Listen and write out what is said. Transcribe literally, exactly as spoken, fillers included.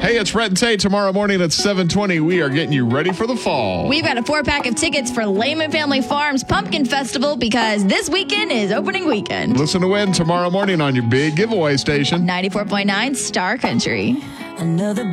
Hey, it's Rhett and Tate. Tomorrow morning at seven twenty, we are getting you ready for the fall. We've got a four-pack of tickets for Lehman Family Farms Pumpkin Festival because this weekend is opening weekend. Listen to win tomorrow morning on your big giveaway station. ninety-four point nine Star Country. Another